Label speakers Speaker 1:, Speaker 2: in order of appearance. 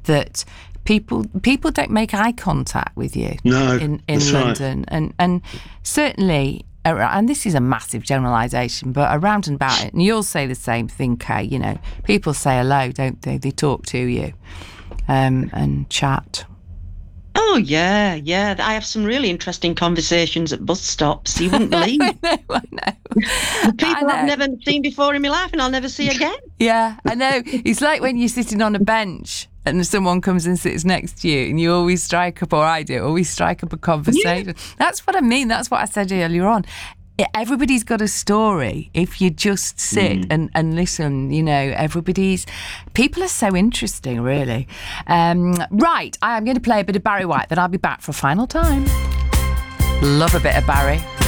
Speaker 1: that people don't make eye contact with you in London. Right. And certainly, and this is a massive generalisation, but around and about it, and you'll say the same thing, Kay, you know, people say hello, don't they? They talk to you and chat.
Speaker 2: Oh, yeah. I have some really interesting conversations at bus stops. You wouldn't believe.
Speaker 1: I know.
Speaker 2: People I've never seen before in my life and I'll never see again.
Speaker 1: Yeah, I know. It's like when you're sitting on a bench and someone comes and sits next to you and you always strike up, or I do, always strike up a conversation. Yeah. That's what I mean. That's what I said earlier on. Everybody's got a story if you just sit and listen, you know. People are so interesting, really. Right, I am going to play a bit of Barry White, then I'll be back for a final time. Love a bit of Barry.